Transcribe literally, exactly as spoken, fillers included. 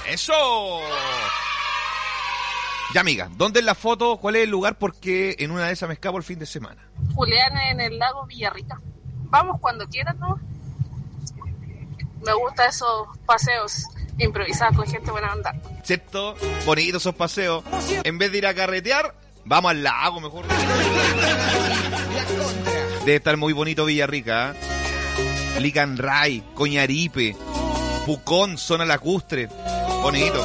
¡Eso! Ya, amiga, ¿dónde es la foto? ¿Cuál es el lugar? Porque en una de esas me escapo el fin de semana. Julián en el lago Villarrica. Vamos cuando quieran, ¿no? Me gustan esos paseos improvisados con gente buena onda. ¿Cierto? Bonitos esos paseos. En vez de ir a carretear, vamos al lago mejor. Debe estar muy bonito Villarrica, ¿eh? Licanray, Coñaripe, Pucón, zona lacustre. Bonito.